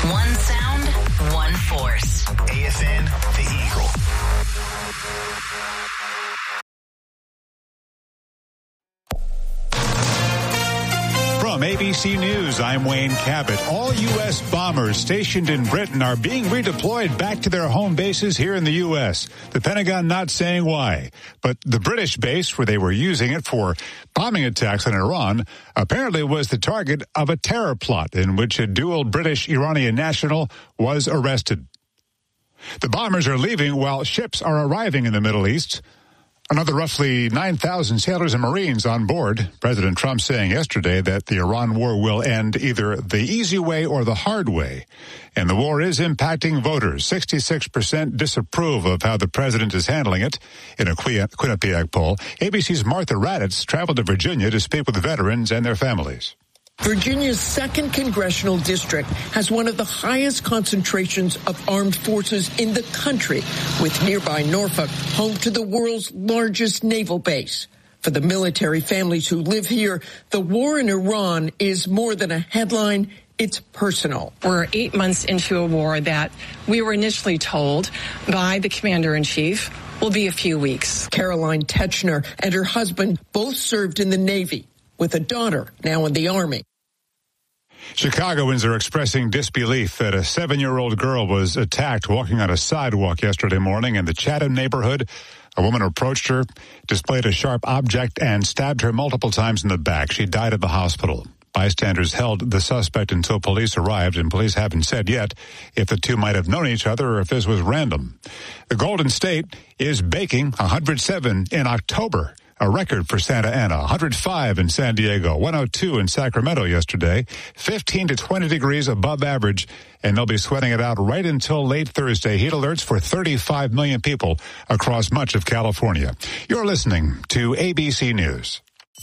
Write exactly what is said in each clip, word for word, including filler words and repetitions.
One sound, one force. A F N, The Eagle. From A B C News, I'm Wayne Cabot. All U S bombers stationed in Britain are being redeployed back to their home bases here in the U S. The Pentagon not saying why. But the British base, where they were using it for bombing attacks on Iran, apparently was the target of a terror plot in which a dual British-Iranian national was arrested. The bombers are leaving while ships are arriving in the Middle East. Another roughly nine thousand sailors and Marines on board. President Trump saying yesterday that the Iran war will end either the easy way or the hard way. And the war is impacting voters. sixty-six percent disapprove of how the president is handling it in a Quinnipiac poll. A B C's Martha Raddatz traveled to Virginia to speak with veterans and their families. Virginia's second congressional district has one of the highest concentrations of armed forces in the country, with nearby Norfolk home to the world's largest naval base. For the military families who live here, the war in Iran is more than a headline. It's personal. We're eight months into a war that we were initially told by the commander-in-chief will be a few weeks. Caroline Techner and her husband both served in the Navy, with a daughter now in the Army. Chicagoans are expressing disbelief that a seven-year-old girl was attacked walking on a sidewalk yesterday morning in the Chatham neighborhood. A woman approached her, displayed a sharp object, and stabbed her multiple times in the back. She died at the hospital. Bystanders held the suspect until police arrived, and police haven't said yet if the two might have known each other or if this was random. The Golden State is baking one hundred seven in October. A record for Santa Ana, one hundred five in San Diego, one oh two in Sacramento yesterday, fifteen to twenty degrees above average, and they'll be sweating it out right until late Thursday. Heat alerts for thirty-five million people across much of California. You're listening to A B C News.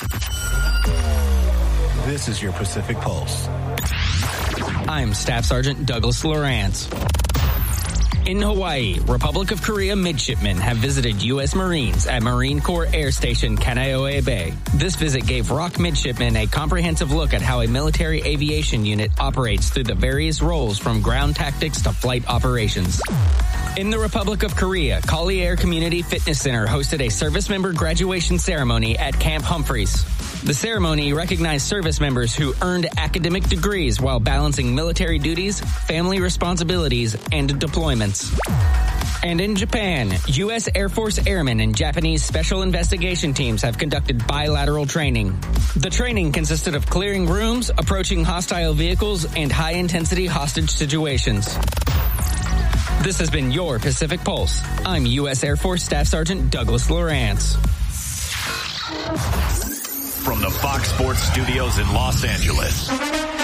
This is your Pacific Pulse. I'm Staff Sergeant Douglas Lawrence. In Hawaii, Republic of Korea midshipmen have visited U S Marines at Marine Corps Air Station Kaneohe Bay. This visit gave ROK midshipmen a comprehensive look at how a military aviation unit operates through the various roles from ground tactics to flight operations. In the Republic of Korea, Collier Community Fitness Center hosted a service member graduation ceremony at Camp Humphreys. The ceremony recognized service members who earned academic degrees while balancing military duties, family responsibilities, and deployments. And in Japan, U S Air Force airmen and Japanese special investigation teams have conducted bilateral training. The training consisted of clearing rooms, approaching hostile vehicles, and high-intensity hostage situations. This has been your Pacific Pulse. I'm U S Air Force Staff Sergeant Douglas Lawrence. From the Fox Sports Studios in Los Angeles,